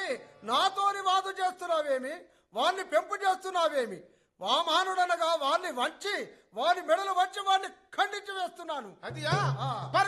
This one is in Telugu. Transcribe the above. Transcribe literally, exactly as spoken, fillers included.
నాతోని వాదు చేస్తున్నావేమి? వాణ్ణి పెంపు చేస్తున్నావేమి? వామానుడనగా వాణ్ణి వంచి వాని మెడలు వంచి వాణ్ణి ఖండించి వేస్తున్నాను. అదియా ఆ.